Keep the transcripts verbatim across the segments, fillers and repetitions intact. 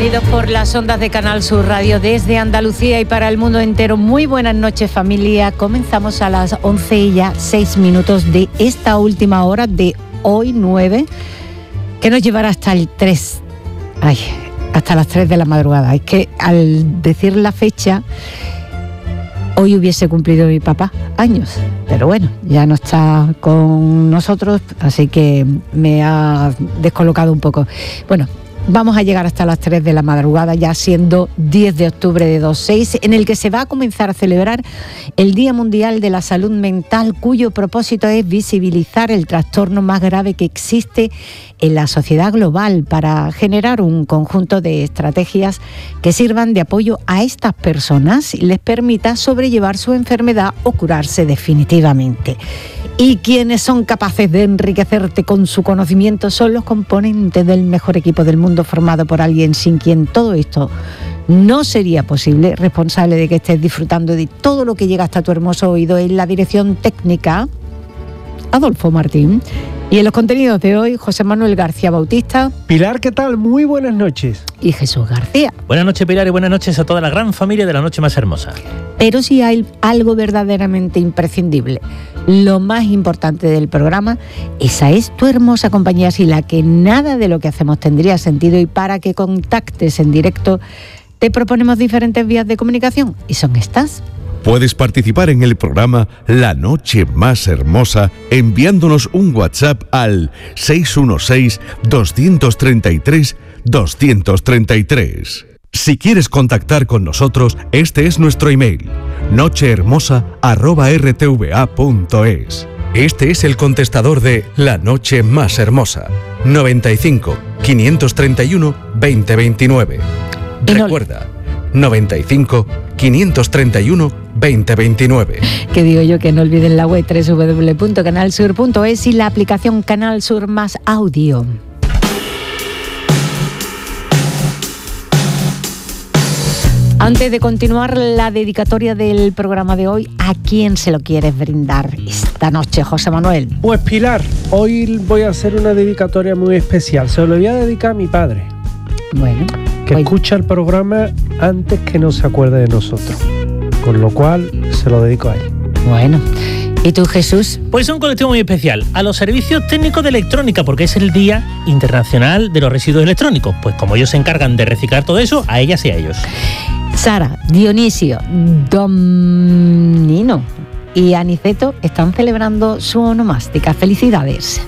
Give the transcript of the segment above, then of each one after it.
Emitidos por las ondas de Canal Sur Radio desde Andalucía y para el mundo entero. Muy buenas noches, familia. Comenzamos a las once y ya seis minutos de esta última hora de hoy nueve, que nos llevará hasta el tres. Ay, hasta las tres de la madrugada. Es que al decir la fecha, hoy hubiese cumplido mi papá años, pero bueno, ya no está con nosotros, así que me ha descolocado un poco. Bueno, vamos a llegar hasta las tres de la madrugada, ya siendo diez de octubre de dos mil seis, en el que se va a comenzar a celebrar el Día Mundial de la Salud Mental, cuyo propósito es visibilizar el trastorno más grave que existe en la sociedad global para generar un conjunto de estrategias que sirvan de apoyo a estas personas y les permita sobrellevar su enfermedad o curarse definitivamente. Y quienes son capaces de enriquecerte con su conocimiento son los componentes del mejor equipo del mundo, formado por alguien sin quien todo esto no sería posible, responsable de que estés disfrutando de todo lo que llega hasta tu hermoso oído en la dirección técnica, Adolfo Martín. Y en los contenidos de hoy, José Manuel García Bautista. Pilar, ¿qué tal? Muy buenas noches. Y Jesús García. Buenas noches, Pilar, y buenas noches a toda la gran familia de La Noche Más Hermosa. Pero si hay algo verdaderamente imprescindible, lo más importante del programa, esa es tu hermosa compañía, sin la que nada de lo que hacemos tendría sentido, y para que contactes en directo te proponemos diferentes vías de comunicación, y son estas. Puedes participar en el programa La Noche Más Hermosa enviándonos un WhatsApp al seis uno seis, dos tres tres, dos tres tres. Si quieres contactar con nosotros, este es nuestro email, nochehermosa arroba r t v a punto es. Este es el contestador de La Noche Más Hermosa, noventa y cinco, quinientos treinta y uno, veinte veintinueve. Recuerda, noventa y cinco, quinientos treinta y uno, veinte veintinueve. Que digo yo que no olviden la web doble u doble u doble u punto canal sur punto es y la aplicación Canal Sur Más Audio. Antes de continuar la dedicatoria del programa de hoy, ¿a quién se lo quieres brindar esta noche, José Manuel? Pues Pilar, hoy voy a hacer una dedicatoria muy especial. Se lo voy a dedicar a mi padre. Bueno. Que hoy escucha el programa antes que no se acuerde de nosotros. Con lo cual, se lo dedico a él. Bueno. ¿Y tú, Jesús? Pues un colectivo muy especial, a los servicios técnicos de electrónica, porque es el Día Internacional de los Residuos Electrónicos. Pues como ellos se encargan de reciclar todo eso, a ellas y a ellos. Sara, Dionisio, Domnino y Aniceto están celebrando su onomástica. ¡Felicidades!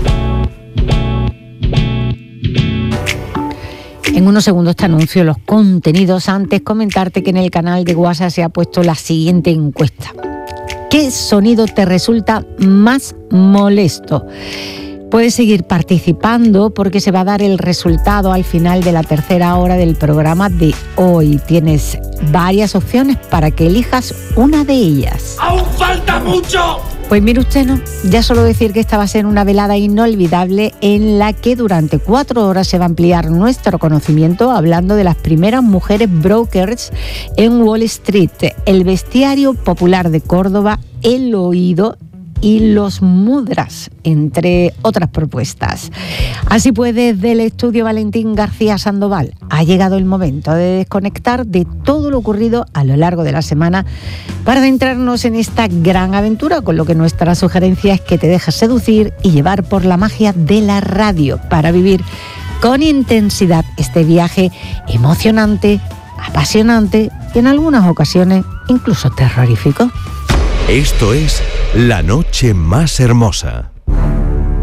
En unos segundos te anuncio los contenidos. Antes, comentarte que en el canal de WhatsApp se ha puesto la siguiente encuesta. ¿Qué sonido te resulta más molesto? Puedes seguir participando porque se va a dar el resultado al final de la tercera hora del programa de hoy. Tienes varias opciones para que elijas una de ellas. ¡Aún falta mucho! Pues mire usted, ¿no? Ya solo decir que esta va a ser una velada inolvidable en la que durante cuatro horas se va a ampliar nuestro conocimiento hablando de las primeras mujeres brokers en Wall Street, el bestiario popular de Córdoba, el oído y los mudras, entre otras propuestas. Así pues, desde el estudio Valentín García Sandoval, ha llegado el momento de desconectar de todo lo ocurrido a lo largo de la semana para adentrarnos en esta gran aventura, con lo que nuestra sugerencia es que te dejes seducir y llevar por la magia de la radio para vivir con intensidad este viaje emocionante, apasionante y en algunas ocasiones incluso terrorífico. Esto es La Noche Más Hermosa.